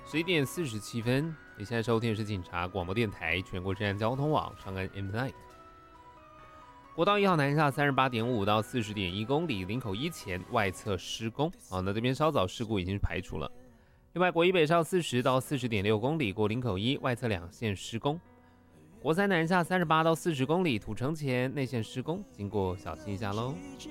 11点47分，你现在收听的是警察广播电台全国治安交通网上岸 M9。国道1号南下38.5到40.1公里，林口一前外侧施工。那这边稍早事故已经是排除了。另外，国一北上40到40.6公里，过林口一外侧两线施工。国三南下38到40公里，土城前内线施工，经过小心一下喽。